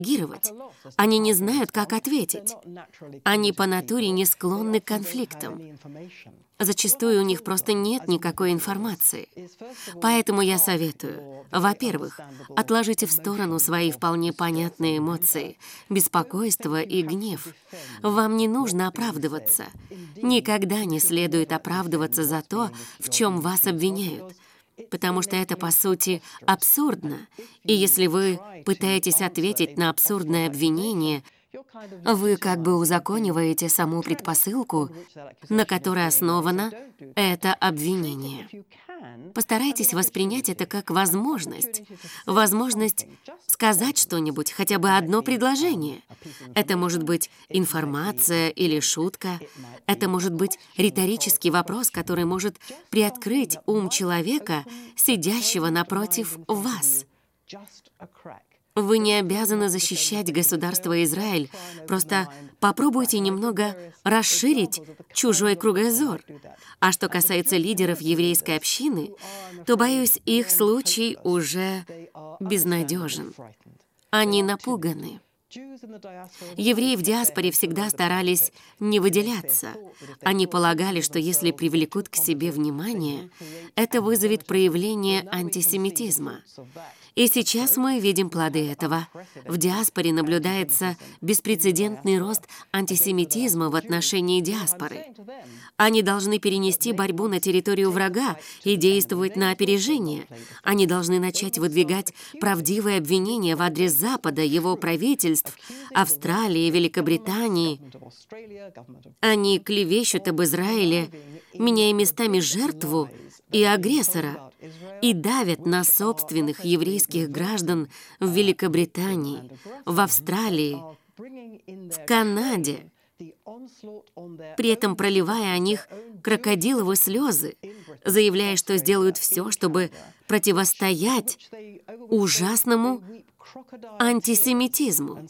реагировать. Они не знают, как ответить. Они по натуре не склонны к конфликтам. Зачастую у них просто нет никакой информации. Поэтому я советую, во-первых, отложите в сторону свои вполне понятные эмоции, беспокойство и гнев. Вам не нужно оправдываться. Никогда не следует оправдываться за то, в чем вас обвиняют, потому что это, по сути, абсурдно. И если вы пытаетесь ответить на абсурдное обвинение, вы как бы узакониваете саму предпосылку, на которой основано это обвинение. Постарайтесь воспринять это как возможность. Возможность сказать что-нибудь, хотя бы одно предложение. Это может быть информация или шутка. Это может быть риторический вопрос, который может приоткрыть ум человека, сидящего напротив вас. Вы не обязаны защищать государство Израиль, просто попробуйте немного расширить чужой кругозор. А что касается лидеров еврейской общины, то, боюсь, их случай уже безнадежен. Они напуганы. Евреи в диаспоре всегда старались не выделяться. Они полагали, что если привлекут к себе внимание, это вызовет проявление антисемитизма. И сейчас мы видим плоды этого. В диаспоре наблюдается беспрецедентный рост антисемитизма в отношении диаспоры. Они должны перенести борьбу на территорию врага и действовать на опережение. Они должны начать выдвигать правдивые обвинения в адрес Запада, его правительств, Австралии, Великобритании. Они клевещут об Израиле, меняя местами жертву и агрессора, и давят на собственных еврейских граждан в Великобритании, в Австралии, в Канаде, при этом проливая о них крокодиловые слезы, заявляя, что сделают все, чтобы противостоять ужасному антисемитизму.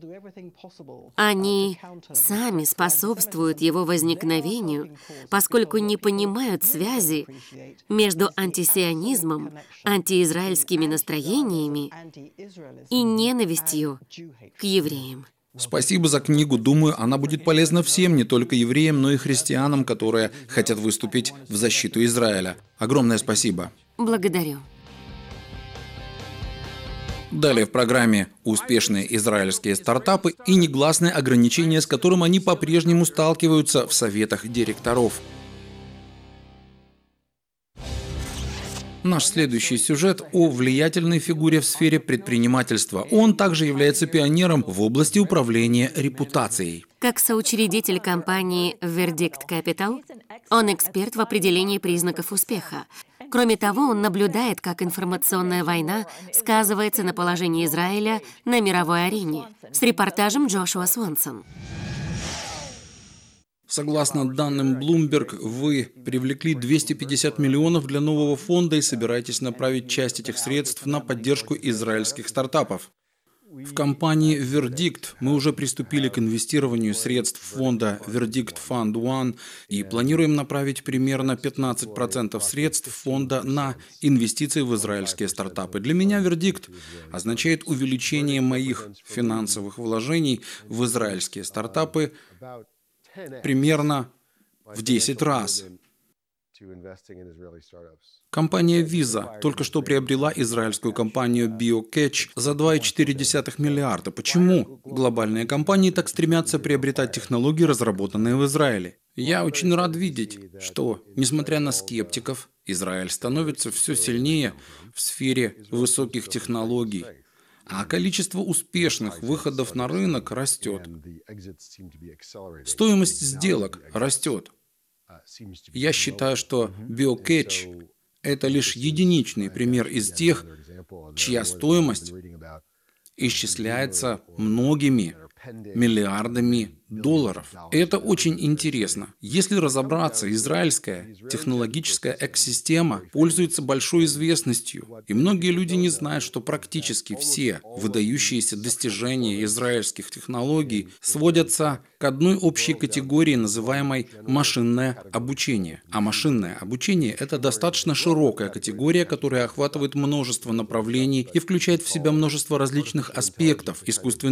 Они сами способствуют его возникновению, поскольку не понимают связи между антисионизмом, антиизраильскими настроениями и ненавистью к евреям. Спасибо за книгу. Думаю, она будет полезна всем, не только евреям, но и христианам, которые хотят выступить в защиту Израиля. Огромное спасибо. Благодарю. Далее в программе успешные израильские стартапы и негласные ограничения, с которым они по-прежнему сталкиваются в советах директоров. Наш следующий сюжет о влиятельной фигуре в сфере предпринимательства. Он также является пионером в области управления репутацией. Как соучредитель компании Verdict Capital, он эксперт в определении признаков успеха. Кроме того, он наблюдает, как информационная война сказывается на положении Израиля на мировой арене. С репортажем Джошуа Свонсон. Согласно данным Bloomberg, вы привлекли 250 миллионов для нового фонда и собираетесь направить часть этих средств на поддержку израильских стартапов. В компании Verdict мы уже приступили к инвестированию средств фонда Verdict Fund One и планируем направить примерно 15% средств фонда на инвестиции в израильские стартапы. Для меня Verdict означает увеличение моих финансовых вложений в израильские стартапы примерно в 10 раз. Компания Visa только что приобрела израильскую компанию BioCatch за 2,4 миллиарда. Почему глобальные компании так стремятся приобретать технологии, разработанные в Израиле? Я очень рад видеть, что, несмотря на скептиков, Израиль становится все сильнее в сфере высоких технологий, а количество успешных выходов на рынок растет. Стоимость сделок растет. Я считаю, что BioCatch – это лишь единичный пример из тех, чья стоимость исчисляется многими миллиардами долларов. Это очень интересно. Если разобраться, израильская технологическая экосистема пользуется большой известностью, и многие люди не знают, что практически все выдающиеся достижения израильских технологий сводятся к одной общей категории, называемой машинное обучение. А машинное обучение – это достаточно широкая категория, которая охватывает множество направлений и включает в себя множество различных аспектов искусственного